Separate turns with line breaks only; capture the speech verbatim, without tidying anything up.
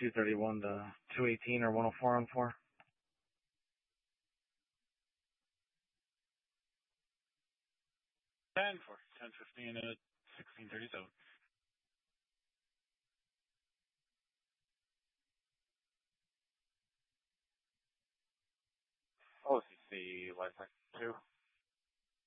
two thirty-one to two eighteen or one oh four on four.
ten for ten fifteen at sixteen thirty-seven. O C C Wi-Fi two.